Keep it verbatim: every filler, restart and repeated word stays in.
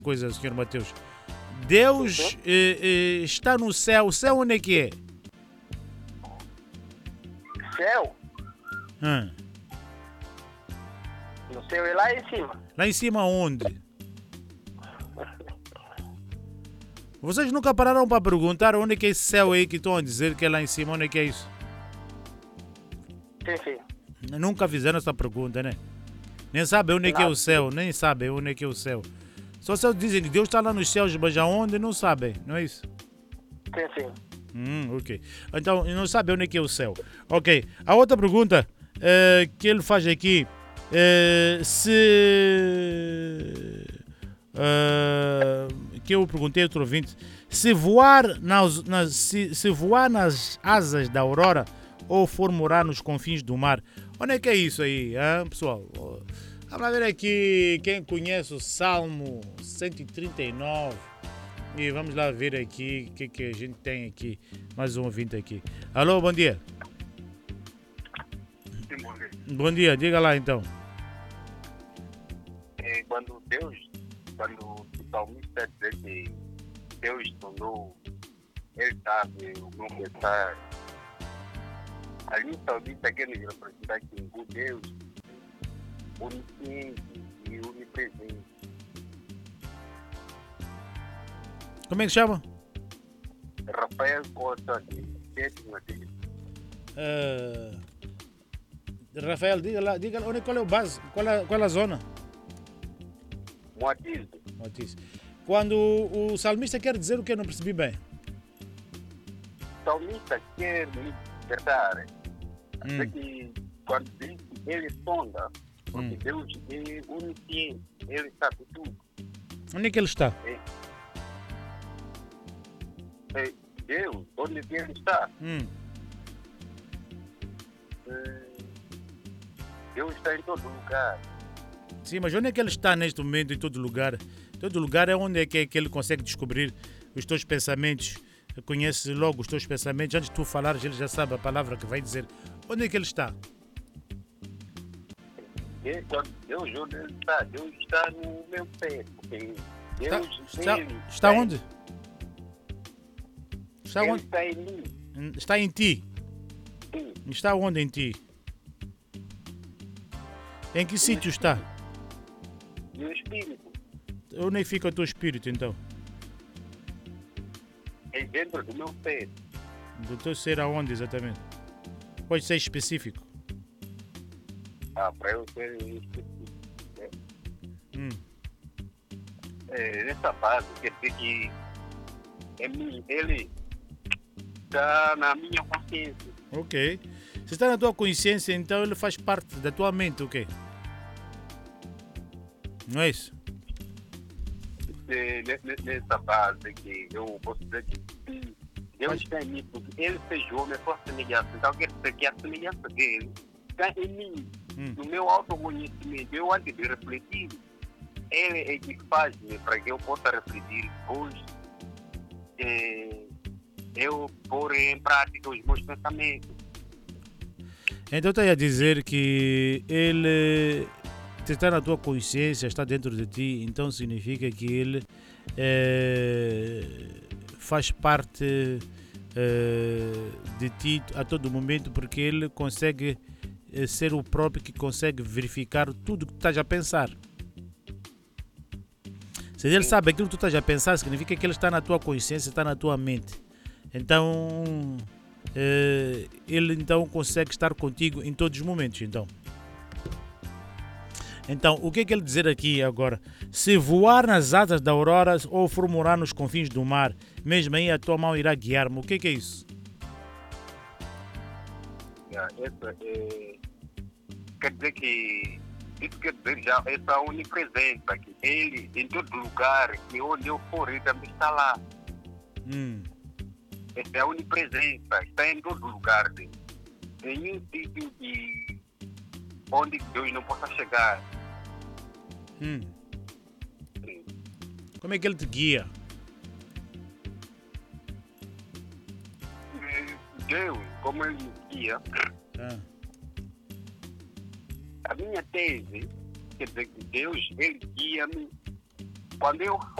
coisa, senhor Mateus. Deus eh, eh, está no céu. O céu onde é que é? Céu? Hum. No céu é lá em cima. Lá em cima onde? Vocês nunca pararam para perguntar onde é que é esse céu aí que estão a dizer que é lá em cima? Onde é que é isso? Sim, sim. Nunca fizeram essa pergunta, né? Nem sabem onde é que é o céu, nem sabem onde é que é o céu. Só se dizem que Deus está lá nos céus, mas aonde não sabem, não é isso? Sim, sim. Hum, ok. Então, não sabe onde é que é o céu. Ok. A outra pergunta eh, que ele faz aqui, eh, se... eh, que eu perguntei a outro ouvinte, se voar nas, nas, se, se voar nas asas da aurora ou for morar nos confins do mar, onde é que é isso aí, hein, pessoal? Vamos lá ver aqui quem conhece o Salmo cento e trinta e nove. E vamos lá ver aqui o que, que a gente tem aqui. Mais um ouvinte aqui. Alô, bom dia. Sim, bom dia. Bom dia, diga lá então. É, quando Deus, quando o salmista diz que Deus tornou, ele sabe o nome está. Ali o salmista quer nos representar que o Deus onisciente e onipresente. Como é que chama? Rafael Costa de Sete Matheus. Uh, Rafael, diga lá, diga lá onde, qual é o base, qual é, qual é a zona? Moatilde. Notícia. Quando o, o salmista quer dizer o que eu não percebi bem. O salmista quer libertar. Hum. Que quando diz que ele sonda, porque Hum. Deus é onisciente, ele sabe tudo. Onde é que ele está? É, é, Deus, onde ele está, Hum. é, Deus está em todo lugar. Sim, mas onde é que ele está neste momento, em todo lugar? Todo lugar é onde é que, é que ele consegue descobrir os teus pensamentos. Conhece logo os teus pensamentos. Antes de tu falares, ele já sabe a palavra que vai dizer. Onde é que ele está? E quando Deus, onde ele está, Deus está no meu pé. Porque Deus Está, nele, está em- onde? Está Ele onde? está em mim. Está em ti. Sim, Está onde em ti? Em que sítio está? e o Espírito Onde fica o teu espírito então? é dentro do meu pé. Do teu ser aonde exatamente? Pode ser específico. Ah, para eu ser específico. Hum. É, nessa base, quer dizer que é mim, ele está na minha consciência. Ok. Se está na tua consciência, então ele faz parte da tua mente, ok? Não é isso? É, ne- ne- nessa base que eu posso dizer que sim, Deus Mas- está em mim, porque ele fez homem a sua semelhança. Então quer dizer que a semelhança dele está em mim, Hum. no meu autoconhecimento. Eu, antes de refletir, ele é que faz né, para que eu possa refletir depois. É, eu pôr em prática os meus pensamentos. Então está a dizer que ele está na tua consciência, está dentro de ti, então significa que ele eh, faz parte eh, de ti a todo momento, porque ele consegue eh, ser o próprio que consegue verificar tudo que tu estás a pensar. Se ele sabe aquilo que tu estás a pensar, significa que ele está na tua consciência, está na tua mente. Então, eh, ele então consegue estar contigo em todos os momentos. Então, então o que é que ele dizer aqui agora? Se voar nas asas da aurora ou for morar nos confins do mar, mesmo aí a tua mão irá guiar-me. O que é que é isso? Yeah, essa é, quer dizer que isso quer dizer já essa onipresença que ele em todo lugar e onde eu for ele também está lá. Hum. Essa é a onipresença, está em todo lugar dele. Em um sítio que onde Deus não possa chegar. Hum. Sim. Como é que ele te guia? E Deus, como ele me guia, Ah. a minha tese quer dizer que Deus ele guia-me quando eu